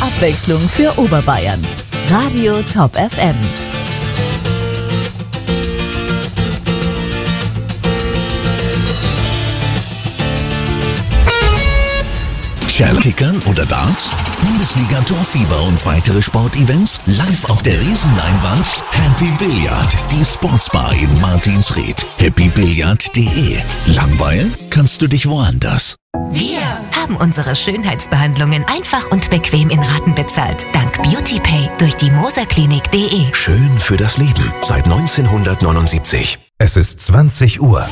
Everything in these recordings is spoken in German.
Abwechslung für Oberbayern. Radio Top FM. Kickern oder Darts? Bundesliga Torfieber und weitere Sportevents live auf der Riesenleinwand? Happy Billard, die Sportsbar in Martinsried. happybillard.de. Langweilen kannst du dich woanders. Wir haben unsere Schönheitsbehandlungen einfach und bequem in Raten bezahlt. Dank BeautyPay durch die moserklinik.de. Schön für das Leben seit 1979. Es ist 20 Uhr.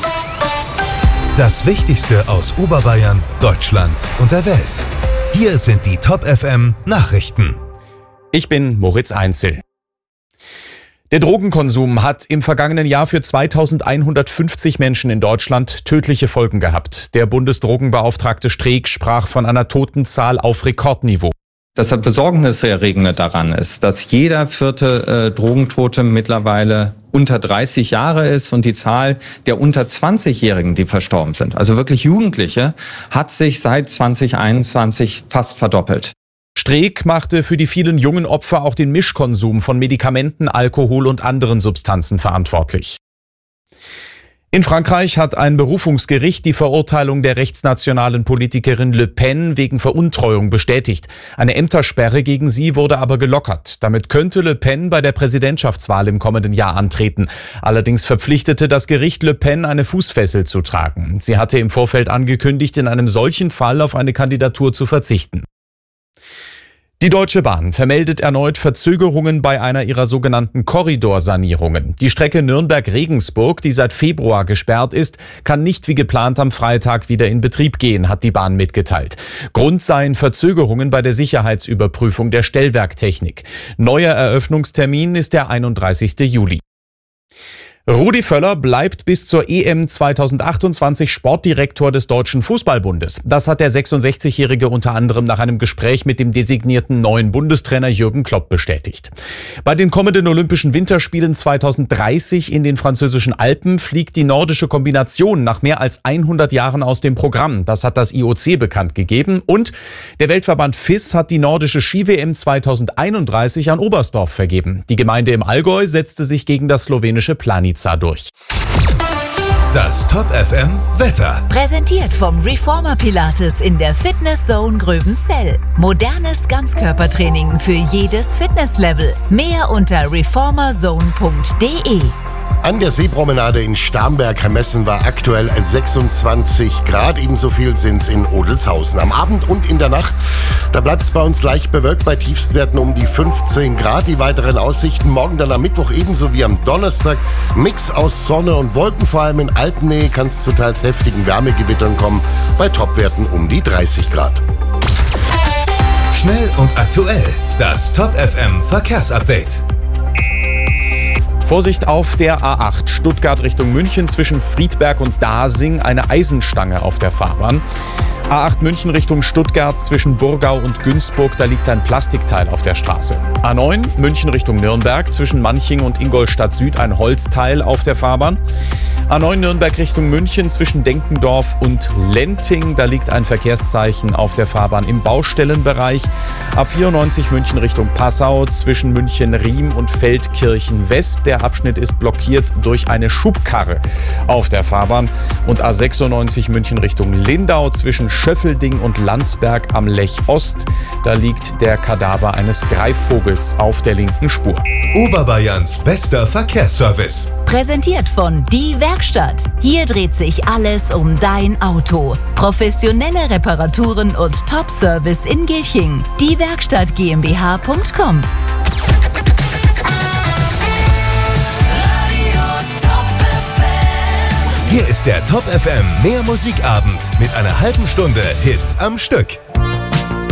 Das Wichtigste aus Oberbayern, Deutschland und der Welt. Hier sind die Top FM Nachrichten. Ich bin Moritz Einzel. Der Drogenkonsum hat im vergangenen Jahr für 2150 Menschen in Deutschland tödliche Folgen gehabt. Der Bundesdrogenbeauftragte Streeck sprach von einer Totenzahl auf Rekordniveau. Das Besorgniserregende daran ist, dass jeder vierte Drogentote mittlerweile unter 30 Jahre ist und die Zahl der unter 20-Jährigen, die verstorben sind, also wirklich Jugendliche, hat sich seit 2021 fast verdoppelt. Streeck machte für die vielen jungen Opfer auch den Mischkonsum von Medikamenten, Alkohol und anderen Substanzen verantwortlich. In Frankreich hat ein Berufungsgericht die Verurteilung der rechtsnationalen Politikerin Le Pen wegen Veruntreuung bestätigt. Eine Ämtersperre gegen sie wurde aber gelockert. Damit könnte Le Pen bei der Präsidentschaftswahl im kommenden Jahr antreten. Allerdings verpflichtete das Gericht Le Pen, eine Fußfessel zu tragen. Sie hatte im Vorfeld angekündigt, in einem solchen Fall auf eine Kandidatur zu verzichten. Die Deutsche Bahn vermeldet erneut Verzögerungen bei einer ihrer sogenannten Korridorsanierungen. Die Strecke Nürnberg-Regensburg, die seit Februar gesperrt ist, kann nicht wie geplant am Freitag wieder in Betrieb gehen, hat die Bahn mitgeteilt. Grund seien Verzögerungen bei der Sicherheitsüberprüfung der Stellwerktechnik. Neuer Eröffnungstermin ist der 31. Juli. Rudi Völler bleibt bis zur EM 2028 Sportdirektor des Deutschen Fußballbundes. Das hat der 66-Jährige unter anderem nach einem Gespräch mit dem designierten neuen Bundestrainer Jürgen Klopp bestätigt. Bei den kommenden Olympischen Winterspielen 2030 in den französischen Alpen fliegt die nordische Kombination nach mehr als 100 Jahren aus dem Programm. Das hat das IOC bekannt gegeben. Und der Weltverband FIS hat die nordische Ski-WM 2031 an Oberstdorf vergeben. Die Gemeinde im Allgäu setzte sich gegen das slowenische Planica durch. Das Top FM Wetter. Präsentiert vom Reformer Pilates in der Fitness Zone Gröbenzell. Modernes Ganzkörpertraining für jedes Fitnesslevel. Mehr unter reformerzone.de. An der Seepromenade in Starnberg-Messen war aktuell 26 Grad. Ebenso viel sind es in Odelshausen. Am Abend und in der Nacht, da bleibt es bei uns leicht bewölkt bei Tiefstwerten um die 15 Grad. Die weiteren Aussichten morgen dann am Mittwoch ebenso wie am Donnerstag. Mix aus Sonne und Wolken, vor allem in Alpennähe kann es zu teils heftigen Wärmegewittern kommen. Bei Topwerten um die 30 Grad. Schnell und aktuell. Das Top FM Verkehrsupdate. Vorsicht auf der A8 Stuttgart Richtung München zwischen Friedberg und Dasing, eine Eisenstange auf der Fahrbahn. A8 München Richtung Stuttgart zwischen Burgau und Günzburg, da liegt ein Plastikteil auf der Straße. A9 München Richtung Nürnberg zwischen Manching und Ingolstadt Süd, ein Holzteil auf der Fahrbahn. A9 Nürnberg Richtung München zwischen Denkendorf und Lenting, da liegt ein Verkehrszeichen auf der Fahrbahn im Baustellenbereich. A94 München Richtung Passau zwischen München-Riem und Feldkirchen West, der Abschnitt ist blockiert durch eine Schubkarre auf der Fahrbahn. Und A96 München Richtung Lindau zwischen Schöffelding und Landsberg am Lech Ost. Da liegt der Kadaver eines Greifvogels auf der linken Spur. Oberbayerns bester Verkehrsservice. Präsentiert von Die Werkstatt. Hier dreht sich alles um dein Auto. Professionelle Reparaturen und Top-Service in Gilching. Diewerkstatt GmbH.com. Hier ist der Top FM Mehr Musikabend mit einer halben Stunde Hits am Stück.